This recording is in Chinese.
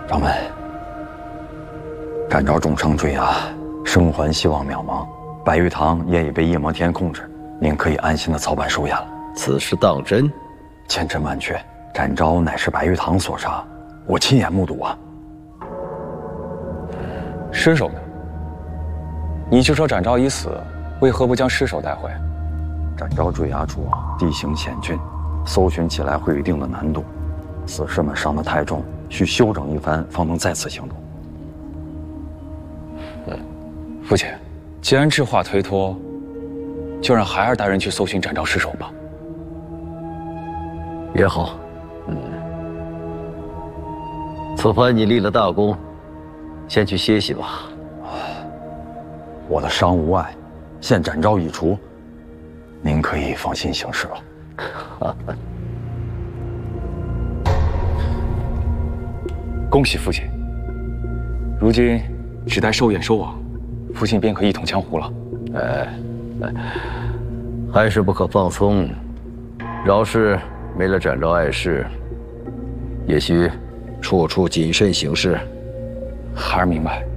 掌门，展昭重伤坠崖，生还希望渺茫。白玉堂也已被夜魔天控制，您可以安心的操办收押了。 此事当真？ 千真万确，展昭乃是白玉堂所杀，我亲眼目睹啊。 尸首呢？你就说展昭已死，为何不将尸首带回？ 展昭坠崖处地形险峻，搜寻起来会有一定的难度。死士们伤得太重，需休整一番，方能再次行动。 父亲，既然智化推脱，就让孩儿带人去搜寻展昭尸首吧。 也好，此番你立了大功，先去歇息吧。 我的伤无碍，现展昭已除，您可以放心行事了。 恭喜父亲！如今只待寿宴收网，父亲便可一统江湖了。 还是不可放松。饶是没了展昭碍事，也需处处谨慎行事。 孩儿明白。